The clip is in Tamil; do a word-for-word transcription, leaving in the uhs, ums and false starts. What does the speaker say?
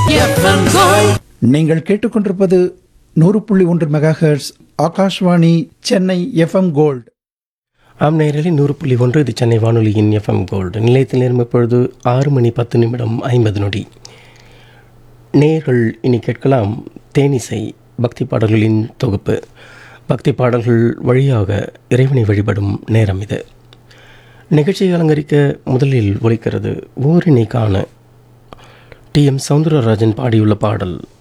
FM gold. நீங்கள் கேட்டுக்கொண்டிருப்பது நூறு புள்ளி ஒன்று mega hertz Akashvani Chennai FM gold. ஆம் நேயர்களே, நூறு புள்ளி ஒன்று இது சென்னை வானொலியின் எஃப்எம் கோல்டு. நிலையத்தில் நேரம் இப்பொழுது ஆறு மணி பத்து நிமிடம் ஐம்பது நொடி. நேயர்கள் இனி கேட்கலாம் தேனிசை பக்தி பாடல்களின் தொகுப்பு. பக்தி பாடல்கள் வழியாக இறைவனை வழிபடும் நேரம் இது. நிகழ்ச்சியை அலங்கரிக்க முதலில் ஒலிக்கிறது ஓரினை காண டி எம் சௌந்தரராஜன் பாடியுள்ள பாடல்.